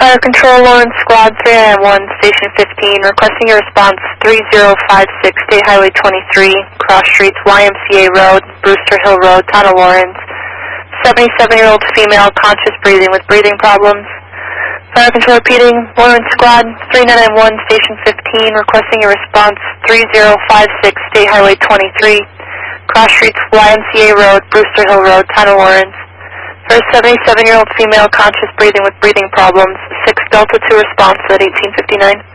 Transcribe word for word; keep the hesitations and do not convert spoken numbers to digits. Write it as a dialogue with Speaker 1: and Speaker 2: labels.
Speaker 1: Fire Control, Lawrence Squad three nine one, Station fifteen, requesting your response three zero five six, State Highway twenty-three, cross streets Y M C A Road, Brewster Hill Road, Town of Lawrence. seventy-seven-year-old female, conscious breathing with breathing problems. Fire Control repeating, Lawrence Squad three nine one, Station fifteen, requesting your response three zero five six, State Highway twenty-three, cross streets Y M C A Road, Brewster Hill Road, Town of Lawrence. For a seventy-seven-year-old female, conscious breathing with breathing problems, six Delta two response at eighteen fifty-nine.